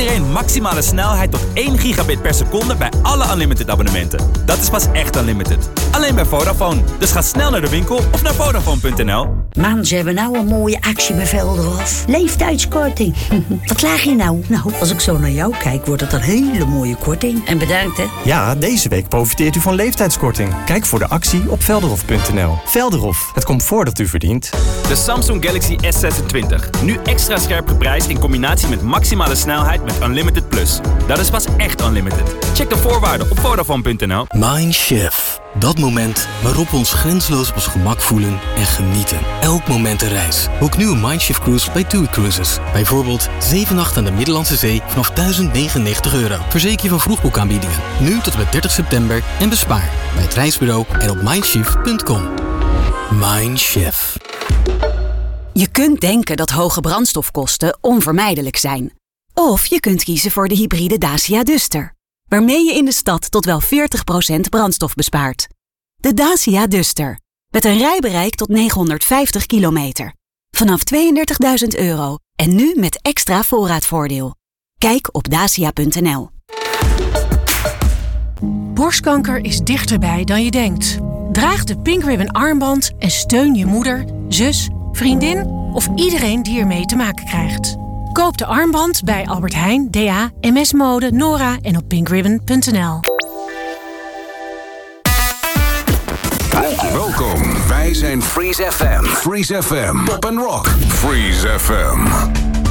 iedereen maximale snelheid tot 1 gigabit per seconde bij alle Unlimited abonnementen. Dat is pas echt Unlimited. Alleen bij Vodafone. Dus ga snel naar de winkel of naar Vodafone.nl. Man, ze hebben nou een mooie actie bij Velderhof. Leeftijdskorting. Wat laag je nou? Nou, als ik zo naar jou kijk, wordt het een hele mooie korting. En bedankt, hè. Ja, deze week profiteert u van leeftijdskorting. Kijk voor de actie op velderhof.nl. Velderhof, het comfort dat u verdient. De Samsung Galaxy S26. Nu extra scherp geprijsd in combinatie met maximale snelheid met Unlimited Plus. Dat is pas echt Unlimited. Check de voorwaarden op Vodafone.nl. Mindchef. Dat moment waarop we ons grenzeloos op ons gemak voelen en genieten. Elk moment een reis. Boek nu een Mindchef cruise bij TUI Cruises. Bijvoorbeeld 7 nachten aan de Middellandse Zee vanaf €1099. Verzeker je van vroegboekaanbiedingen. Nu tot en met 30 september en bespaar bij het reisbureau en op mindchef.com. Mindchef. Je kunt denken dat hoge brandstofkosten onvermijdelijk zijn. Of je kunt kiezen voor de hybride Dacia Duster, waarmee je in de stad tot wel 40% brandstof bespaart. De Dacia Duster, met een rijbereik tot 950 kilometer. Vanaf €32.000 en nu met extra voorraadvoordeel. Kijk op dacia.nl. Borstkanker is dichterbij dan je denkt. Draag de Pink Ribbon armband en steun je moeder, zus, vriendin of iedereen die ermee te maken krijgt. Koop de armband bij Albert Heijn, DA, MS Mode, Nora en op pinkribbon.nl. Welkom, wij zijn Freeze FM. Freeze FM, pop and rock. Freeze FM.